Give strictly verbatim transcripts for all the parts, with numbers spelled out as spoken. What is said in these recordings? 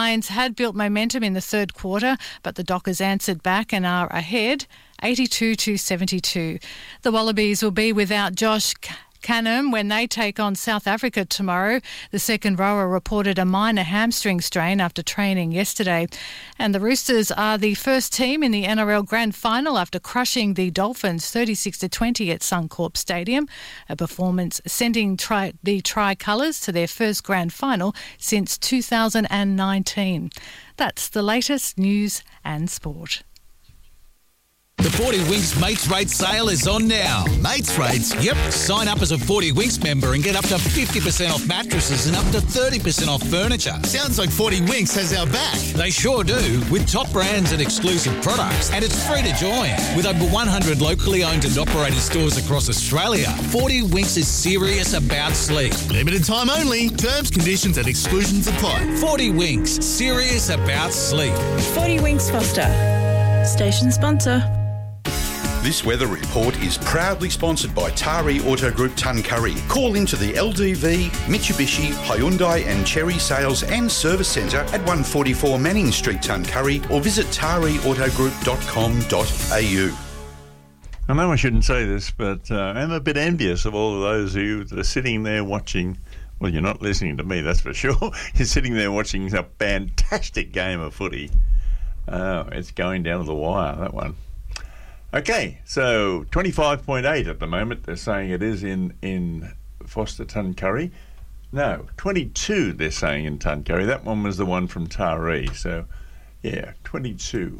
Lions had built momentum in the third quarter, but the Dockers answered back and are ahead, eighty-two to seventy-two. The Wallabies will be without Josh Canham when they take on South Africa tomorrow. The second rower reported a minor hamstring strain after training yesterday. And the Roosters are the first team in the N R L Grand Final after crushing the Dolphins thirty-six to twenty at Suncorp Stadium, a performance sending tri- the Tricolours to their first Grand Final since two thousand nineteen. That's the latest news and sport. The forty Winks Mates Rates sale is on now. Mates Rates? Yep. Sign up as a forty Winks member and get up to fifty percent off mattresses and up to thirty percent off furniture. Sounds like forty Winks has our back. They sure do, with top brands and exclusive products. And it's free to join. With over one hundred locally owned and operated stores across Australia, forty Winks is serious about sleep. Limited time only. Terms, conditions and exclusions apply. forty Winks, serious about sleep. forty Winks Foster. Station sponsor. This weather report is proudly sponsored by Tari Auto Group Tuncurry. Call into the L D V, Mitsubishi, Hyundai and Cherry Sales and Service Centre at one forty-four Manning Street, Tuncurry, or visit tari auto group dot com dot a u. I know I shouldn't say this, but uh, I'm a bit envious of all of those of you that are sitting there watching. Well, you're not listening to me, that's for sure. You're sitting there watching a fantastic game of footy. Oh, it's going down to the wire, that one. Okay, so twenty-five point eight at the moment. They're saying it is in, in Foster Tuncurry. No, twenty-two they're saying in Tuncurry. That one was the one from Taree. So, yeah, twenty-two.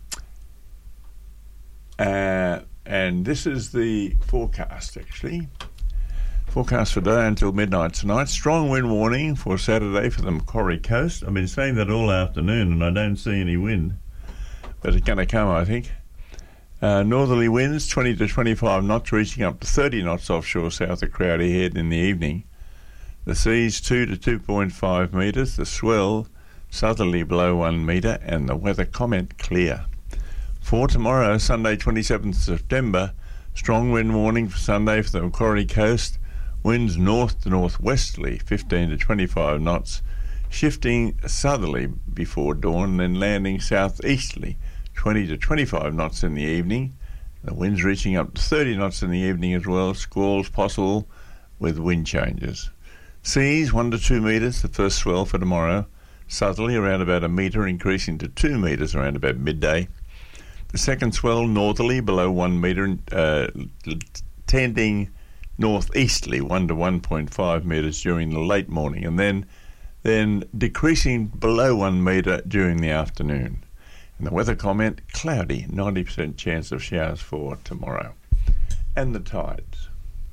Uh, and this is the forecast, actually. Forecast for today until midnight tonight. Strong wind warning for Saturday for the Macquarie Coast. I've been saying that all afternoon and I don't see any wind. But it's going to come, I think. Uh, northerly winds twenty to twenty-five knots, reaching up to thirty knots offshore south of Crowdy Head in the evening. The seas two to two point five metres. The swell southerly below one metre, and the weather comment clear. For tomorrow, Sunday twenty-seventh September, strong wind warning for Sunday for the Macquarie Coast. Winds north to northwesterly, fifteen to twenty-five knots, shifting southerly before dawn, then landing southeasterly, twenty to twenty-five knots in the evening. The winds reaching up to thirty knots in the evening as well. Squalls possible with wind changes. Seas one to two metres, the first swell for tomorrow. Southerly around about a metre, increasing to two metres around about midday. The second swell northerly below one metre, uh, tending northeasterly one to one point five metres during the late morning, and then, then decreasing below one metre during the afternoon. And the weather comment, cloudy, ninety percent chance of showers for tomorrow. And the tides.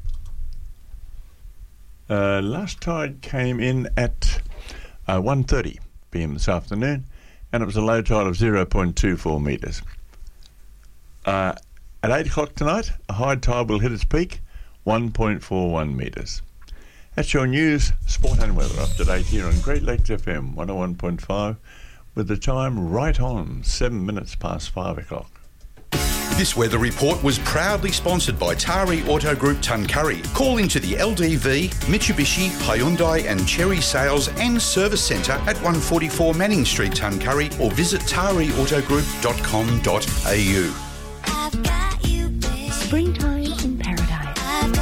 Uh, last tide came in at uh, one thirty p m this afternoon, and it was a low tide of zero point two four metres. Uh, at eight o'clock tonight, a high tide will hit its peak, one point four one metres. That's your news, sport and weather up to date here on Great Lakes F M one oh one point five. With the time right on, seven minutes past five o'clock. This weather report was proudly sponsored by Tari Auto Group Tuncurry. Call into the L D V, Mitsubishi, Hyundai and Cherry Sales and Service Centre at one forty-four Manning Street, Tuncurry, or visit tari auto group dot com dot a u. Springtime in paradise.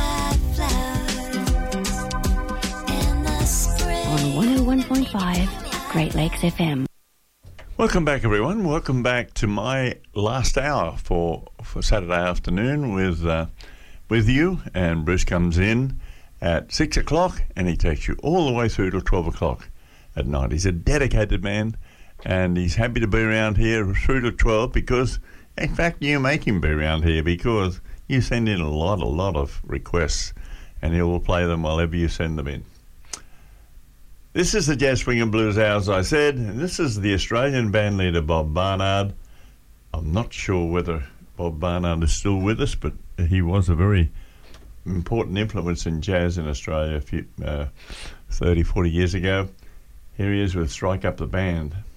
On one oh one point five, Great Lakes F M. Welcome back, everyone. Welcome back to my last hour for for Saturday afternoon with uh, with you. And Bruce comes in at six o'clock, and he takes you all the way through till twelve o'clock at night. He's a dedicated man, and he's happy to be around here through to twelve because, in fact, you make him be around here because you send in a lot, a lot of requests, and he will play them wherever you send them in. This is the Jazz Swing and Blues Hour, as I said, and this is the Australian band leader, Bob Barnard. I'm not sure whether Bob Barnard is still with us, but he was a very important influence in jazz in Australia a few, uh, thirty, forty years ago. Here he is with Strike Up the Band.